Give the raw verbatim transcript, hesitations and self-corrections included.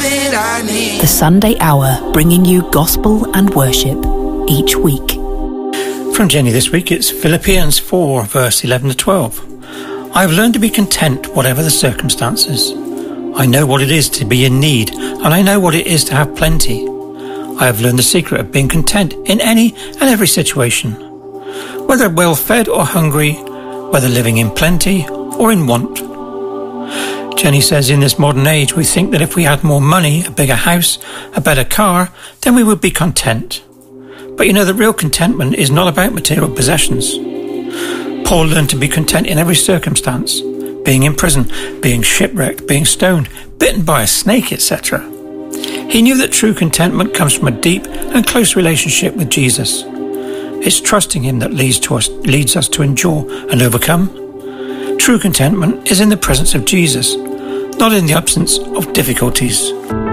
did I need? The Sunday Hour, bringing you gospel and worship each week. From Jenny this week, it's Philippians four, verse eleven to twelve. I have learned to be content whatever the circumstances. I know what it is to be in need, and I know what it is to have plenty. I have learned the secret of being content in any and every situation, whether well-fed or hungry, whether living in plenty or in want. Jenny says in this modern age we think that if we had more money, a bigger house, a better car, then we would be content. But you know that real contentment is not about material possessions. Paul learned to be content in every circumstance, being in prison, being shipwrecked, being stoned, bitten by a snake, et cetera. He knew that true contentment comes from a deep and close relationship with Jesus. It's trusting him that leads to us, leads us to endure and overcome. True contentment is in the presence of Jesus, not in the absence of difficulties.